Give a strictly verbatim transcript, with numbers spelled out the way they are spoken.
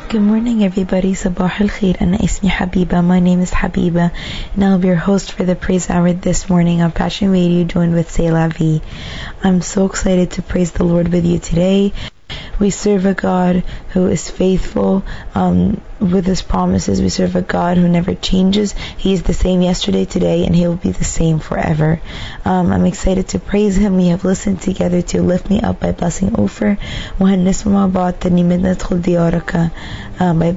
Good morning, everybody. Sabah al khair. Ana ismi Habiba. My name is Habiba, and I'll be your host for the Praise Hour this morning on Passion Radio, joined with Selah V. I'm so excited to praise the Lord with you today. We serve a God who is faithful um, with His promises. We serve a God who never changes. He is the same yesterday, today, and He will be the same forever. Um, I'm excited to praise Him. We have listened together to Lift Me Up by Blessing Ofer, وهنسمع بعض ترنيمة ندخل ديارك um, by